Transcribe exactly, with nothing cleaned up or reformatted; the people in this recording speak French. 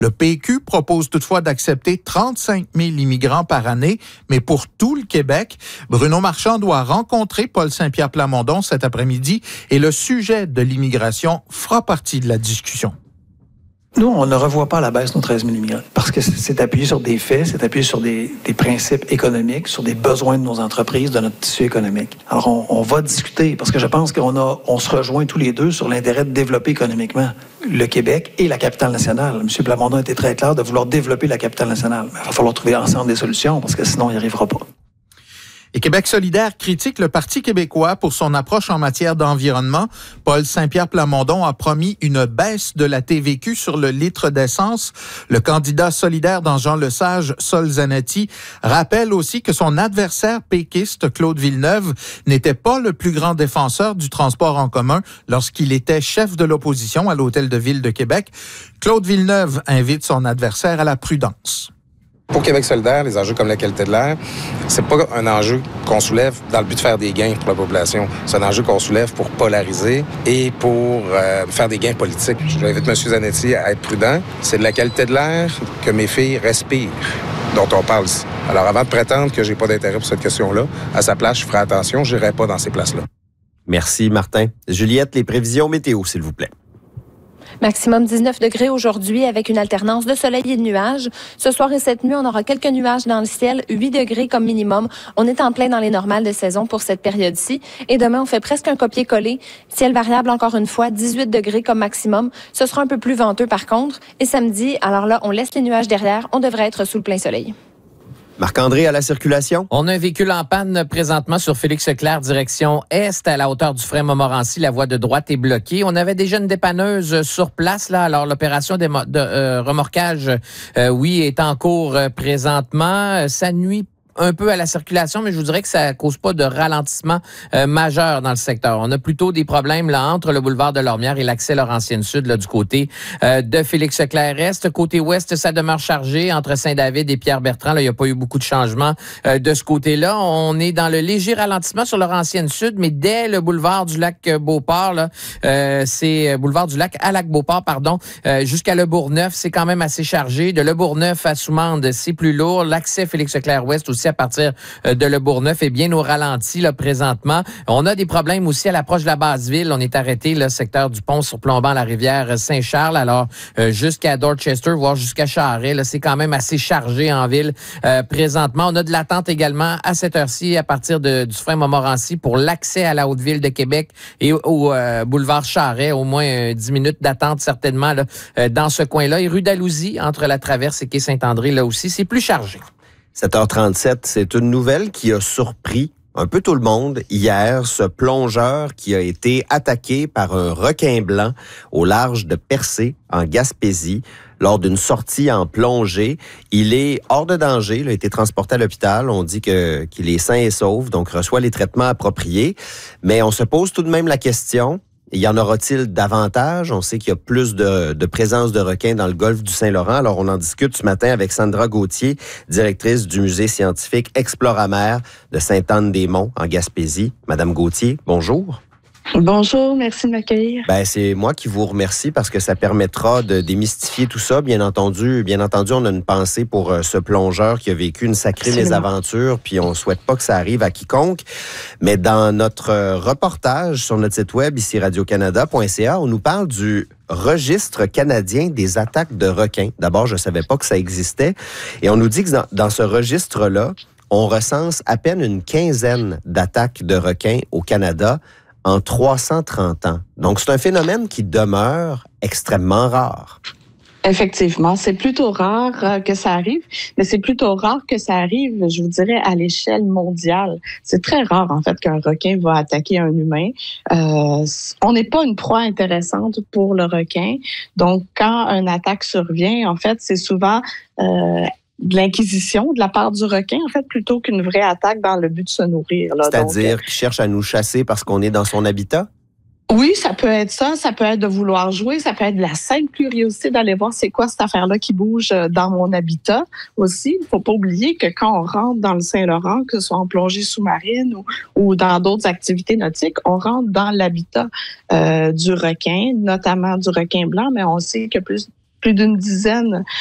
Le P Q propose toutefois d'accepter trente-cinq mille immigrants par année, mais pour tout le Québec. Bruno Marchand doit rencontrer Paul Saint-Pierre Plamondon cet après-midi et le sujet de l'immigration fera partie de la discussion. Nous, on ne revoit pas à la baisse nos treize mille immigrants parce que c'est appuyé sur des faits, c'est appuyé sur des, des principes économiques, sur des besoins de nos entreprises, de notre tissu économique. Alors, on, on va discuter parce que je pense qu'on a, on se rejoint tous les deux sur l'intérêt de développer économiquement le Québec et la capitale nationale. M. Plamondon était très clair de vouloir développer la capitale nationale. Mais il va falloir trouver ensemble des solutions parce que sinon, on n'y arrivera pas. Et Québec solidaire critique le Parti québécois pour son approche en matière d'environnement. Paul Saint-Pierre Plamondon a promis une baisse de la T V Q sur le litre d'essence. Le candidat solidaire dans Jean Lesage, Sol Zanetti, rappelle aussi que son adversaire péquiste, Claude Villeneuve, n'était pas le plus grand défenseur du transport en commun lorsqu'il était chef de l'opposition à l'Hôtel de Ville de Québec. Claude Villeneuve invite son adversaire à la prudence. Pour Québec solidaire, les enjeux comme la qualité de l'air, c'est pas un enjeu qu'on soulève dans le but de faire des gains pour la population. C'est un enjeu qu'on soulève pour polariser et pour euh, faire des gains politiques. J'invite M. Zanetti à être prudent. C'est de la qualité de l'air que mes filles respirent, dont on parle ici. Alors, avant de prétendre que j'ai pas d'intérêt pour cette question-là, à sa place, je ferai attention, je n'irai pas dans ces places-là. Merci, Martin. Juliette, les prévisions météo, s'il vous plaît. Maximum dix-neuf degrés aujourd'hui avec une alternance de soleil et de nuages. Ce soir et cette nuit, on aura quelques nuages dans le ciel, huit degrés comme minimum. On est en plein dans les normales de saison pour cette période-ci. Et demain, on fait presque un copier-coller. Ciel variable encore une fois, dix-huit degrés comme maximum. Ce sera un peu plus venteux par contre. Et samedi, alors là, on laisse les nuages derrière. On devrait être sous le plein soleil. Marc-André, à la circulation. On a un véhicule en panne présentement sur Félix-Leclerc, direction Est, à la hauteur du frein Montmorency. La voie de droite est bloquée. On avait déjà une dépanneuse sur place, là. Alors, l'opération de, de euh, remorquage, euh, oui, est en cours euh, présentement. Ça nuit un peu à la circulation, mais je vous dirais que ça cause pas de ralentissement euh, majeur dans le secteur. On a plutôt des problèmes là entre le boulevard de Lormière et l'accès Laurentienne-Sud là, du côté euh, de Félix-Leclerc-Est. Côté ouest, ça demeure chargé entre Saint-David et Pierre-Bertrand. Là, il n'y a pas eu beaucoup de changements euh, de ce côté-là. On est dans le léger ralentissement sur Laurentienne-Sud, mais dès le boulevard du lac Beauport, là, euh, c'est boulevard du lac à lac Beauport, pardon, euh, jusqu'à Le Bourgneuf, c'est quand même assez chargé. De Le Bourgneuf à Soumande, c'est plus lourd. L'accès Félix-Leclerc-Ouest aussi à partir de Le Bourgneuf est bien au ralenti là, présentement. On a des problèmes aussi à l'approche de la Basse-Ville. On est arrêté le secteur du pont surplombant la rivière Saint-Charles. Alors, euh, jusqu'à Dorchester, voire jusqu'à Charest, là, c'est quand même assez chargé en ville euh, présentement. On a de l'attente également à cette heure-ci à partir de, du frein Montmorency pour l'accès à la Haute-Ville de Québec et au, au euh, boulevard Charest. Au moins euh, dix minutes d'attente certainement là, euh, dans ce coin-là. Et rue d'Alousie, entre la Traverse et quai Saint-André, là aussi, c'est plus chargé. sept heures trente-sept, c'est une nouvelle qui a surpris un peu tout le monde hier, ce plongeur qui a été attaqué par un requin blanc au large de Percé, en Gaspésie, lors d'une sortie en plongée. Il est hors de danger, il a été transporté à l'hôpital. On dit que, qu'il est sain et sauf, donc reçoit les traitements appropriés. Mais on se pose tout de même la question, y en aura-t-il davantage? On sait qu'il y a plus de, de présence de requins dans le golfe du Saint-Laurent. Alors, on en discute ce matin avec Sandra Gauthier, directrice du musée scientifique Exploramer de Sainte-Anne-des-Monts, en Gaspésie. Madame Gauthier, bonjour. Bonjour, merci de m'accueillir. Ben, c'est moi qui vous remercie parce que ça permettra de démystifier tout ça. Bien entendu, bien entendu, on a une pensée pour euh, ce plongeur qui a vécu une sacrée Absolument. mésaventure, puis on souhaite pas que ça arrive à quiconque. Mais dans notre euh, reportage sur notre site web, ici radio canada point c a, on nous parle du Registre canadien des attaques de requins. D'abord, je savais pas que ça existait. Et on nous dit que dans, dans ce registre-là, on recense à peine une quinzaine d'attaques de requins au Canada en trois cent trente ans. Donc, c'est un phénomène qui demeure extrêmement rare. Effectivement, c'est plutôt rare euh, que ça arrive, mais c'est plutôt rare que ça arrive, je vous dirais, à l'échelle mondiale. C'est très rare, en fait, qu'un requin va attaquer un humain. Euh, on n'est pas une proie intéressante pour le requin. Donc, quand une attaque survient, en fait, c'est souvent euh, de l'inquisition de la part du requin, en fait, plutôt qu'une vraie attaque dans le but de se nourrir. Là. C'est-à-dire Donc, qu'il cherche à nous chasser parce qu'on est dans son habitat? Oui, ça peut être ça. Ça peut être de vouloir jouer. Ça peut être de la simple curiosité d'aller voir c'est quoi cette affaire-là qui bouge dans mon habitat aussi. Il ne faut pas oublier que quand on rentre dans le Saint-Laurent, que ce soit en plongée sous-marine ou, ou dans d'autres activités nautiques, on rentre dans l'habitat euh, du requin, notamment du requin blanc, mais on sait que plus plus d'une dizaine